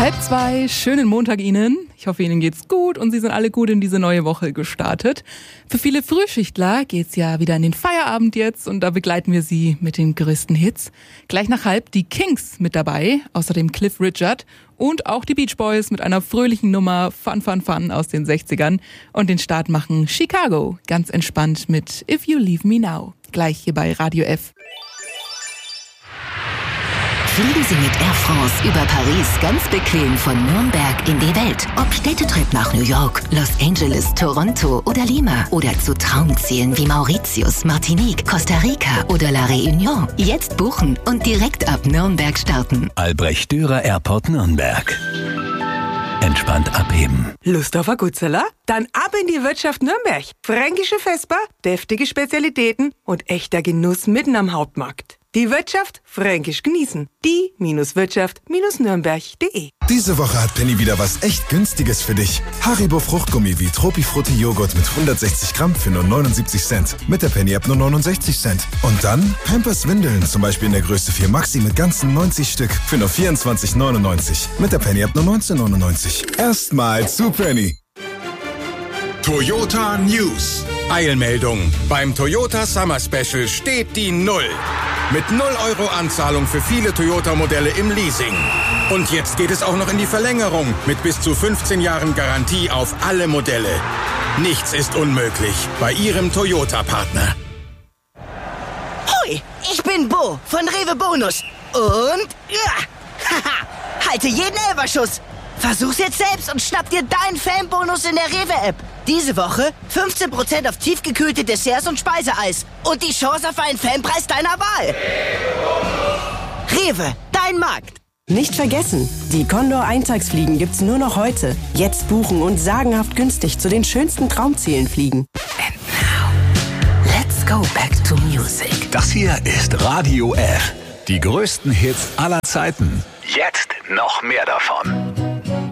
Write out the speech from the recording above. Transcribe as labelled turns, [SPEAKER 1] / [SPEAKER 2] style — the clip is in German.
[SPEAKER 1] 1:30, schönen Montag Ihnen. Ich hoffe, Ihnen geht's gut und Sie sind alle gut in diese neue Woche gestartet. Für viele Frühschichtler geht's ja wieder in den Feierabend jetzt und da begleiten wir Sie mit den größten Hits. Gleich nach 1:30 die Kings mit dabei, außerdem Cliff Richard und auch die Beach Boys mit einer fröhlichen Nummer Fun, Fun, Fun aus den 60ern. Und den Start machen Chicago, ganz entspannt mit If You Leave Me Now. Gleich hier bei Radio F.
[SPEAKER 2] Fliegen Sie mit Air France über Paris ganz bequem von Nürnberg in die Welt. Ob Städtetrip nach New York, Los Angeles, Toronto oder Lima. Oder zu Traumzielen wie Mauritius, Martinique, Costa Rica oder La Réunion. Jetzt buchen und direkt ab Nürnberg starten.
[SPEAKER 3] Albrecht Dürer Airport Nürnberg. Entspannt abheben.
[SPEAKER 4] Lust auf ein Gutzeller? Dann ab in die Wirtschaft Nürnberg. Fränkische Vesper, deftige Spezialitäten und echter Genuss mitten am Hauptmarkt. Die Wirtschaft fränkisch genießen. Die-Wirtschaft-Nürnberg.de.
[SPEAKER 5] Diese Woche hat Penny wieder was echt Günstiges für dich. Haribo Fruchtgummi wie Tropifrutti Joghurt mit 160 Gramm für nur 79 Cent. Mit der Penny-App nur 69 Cent. Und dann Pampers Windeln, zum Beispiel in der Größe 4 Maxi mit ganzen 90 Stück für nur 24,99. Mit der Penny-App nur 19,99. Erstmal zu Penny.
[SPEAKER 6] Toyota News. Eilmeldung. Beim Toyota Summer Special steht die Null. Mit 0 € Anzahlung für viele Toyota-Modelle im Leasing. Und jetzt geht es auch noch in die Verlängerung mit bis zu 15 Jahren Garantie auf alle Modelle. Nichts ist unmöglich bei Ihrem Toyota-Partner.
[SPEAKER 7] Hoi, ich bin Bo von Rewe Bonus. Und haha, halte jeden Elferschuss. Versuch's jetzt selbst und schnapp dir deinen Fanbonus in der Rewe-App. Diese Woche 15% auf tiefgekühlte Desserts und Speiseeis. Und die Chance auf einen Fanpreis deiner Wahl. Rewe, dein Markt.
[SPEAKER 8] Nicht vergessen, die Condor Eintagsfliegen gibt's nur noch heute. Jetzt buchen und sagenhaft günstig zu den schönsten Traumzielen fliegen.
[SPEAKER 2] And now, let's go back to music.
[SPEAKER 3] Das hier ist Radio F. Die größten Hits aller Zeiten. Jetzt noch mehr davon.